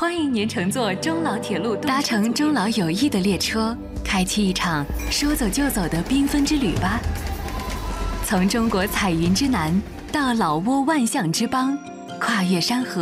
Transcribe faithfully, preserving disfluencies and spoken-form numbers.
欢迎您乘坐中老铁路，搭乘中老友谊的列车，开启一场说走就走的缤纷之旅吧。从中国彩云之南到老挝万象之邦，跨越山河。